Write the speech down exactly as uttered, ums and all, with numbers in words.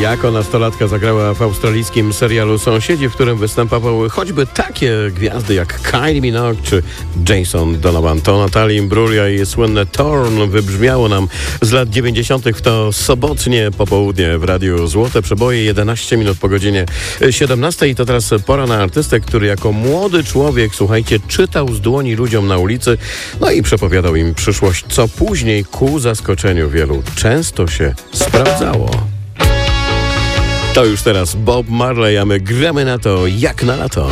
Jako nastolatka zagrała w australijskim serialu Sąsiedzi, w którym występowały choćby takie gwiazdy jak Kylie Minogue czy Jason Donovan. To Natalie Imbruglia i słynne Torn wybrzmiało nam z lat dziewięćdziesiątych w to sobotnie popołudnie w Radiu Złote Przeboje, jedenaście minut po godzinie siedemnastej. I to teraz pora na artystę, który jako młody człowiek, słuchajcie, czytał z dłoni ludziom na ulicy, no i przepowiadał im przyszłość, co później ku zaskoczeniu wielu często się sprawdzało. To już teraz Bob Marley, a my gramy na to jak na lato.